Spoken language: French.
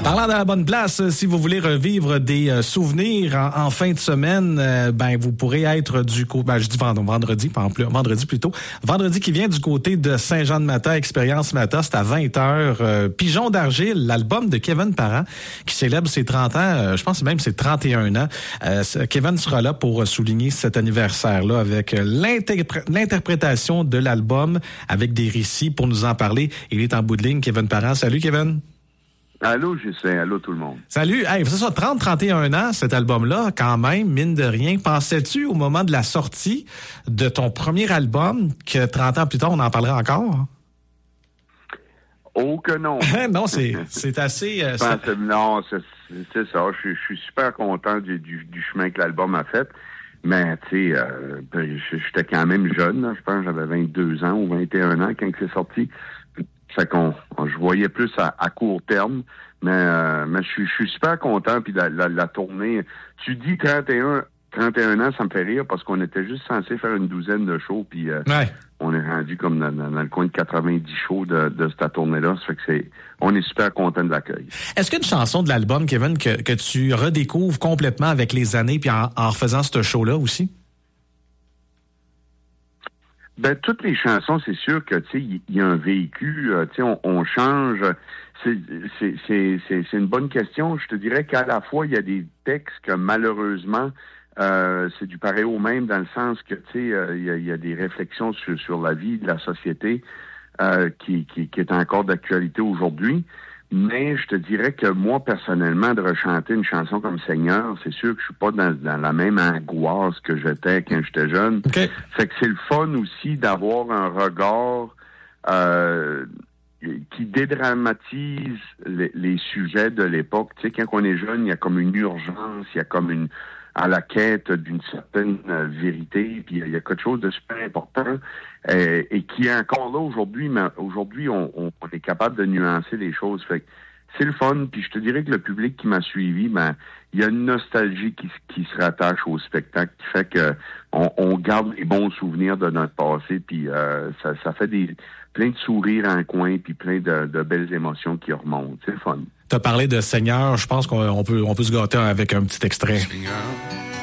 Parlant de la bonne place, si vous voulez revivre des souvenirs en fin de semaine, vous pourrez être du côté, je dis vendredi, vendredi plutôt. Vendredi qui vient du côté de Saint-Jean-de-Mata, Expérience Mata, c'est à 20h. Pigeon d'argile, l'album de Kevin Parent, qui célèbre ses 30 ans, je pense même ses 31 ans. Kevin sera là pour souligner cet anniversaire-là avec l'interprétation de l'album, avec des récits. Pour nous en parler, il est en bout de ligne, Kevin Parent. Salut, Kevin. Allô, Justin. Allô, tout le monde. Salut. Hey, c'est ça, 31 ans, cet album-là, quand même, mine de rien. Pensais-tu, au moment de la sortie de ton premier album, que 30 ans plus tard, on en parlerait encore? Oh que non. Non, c'est assez... Non, c'est ça. Je suis super content du chemin que l'album a fait. Mais, tu sais, j'étais quand même jeune. Là. Je pense que j'avais 22 ans ou 21 ans quand c'est sorti. Fait je voyais plus à court terme, mais je suis super content. Puis la tournée, tu dis 31 ans, ça me fait rire parce qu'on était juste censé faire une douzaine de shows, puis on est rendu comme dans le coin de 90 shows de cette tournée-là. Ça fait que on est super content de l'accueil. Est-ce qu'il y a une chanson de l'album, Kevin, que tu redécouvres complètement avec les années, puis en refaisant ce show-là aussi? Ben, toutes les chansons, c'est sûr que, tu sais, il y a un véhicule, tu sais, on change. C'est une bonne question. Je te dirais qu'à la fois, il y a des textes que, malheureusement, c'est du pareil au même, dans le sens que, tu sais, il y a des réflexions sur la vie de la société, qui est encore d'actualité aujourd'hui. Mais je te dirais que moi, personnellement, de rechanter une chanson comme Seigneur, c'est sûr que je suis pas dans la même angoisse que j'étais quand j'étais jeune. Okay. Fait que c'est le fun aussi d'avoir un regard qui dédramatise les sujets de l'époque. Tu sais, quand on est jeune, il y a comme une urgence, il y a comme à la quête d'une certaine vérité, puis il y a quelque chose de super important et qui est encore là aujourd'hui, mais aujourd'hui, on est capable de nuancer les choses. Fait que c'est le fun, puis je te dirais que le public qui m'a suivi, il y a une nostalgie qui se rattache au spectacle, qui fait que on garde les bons souvenirs de notre passé, puis ça fait plein de sourires en coin, puis plein de belles émotions qui remontent. C'est le fun. Tu as parlé de Seigneur, je pense qu'on peut se gâter avec un petit extrait. Seigneur.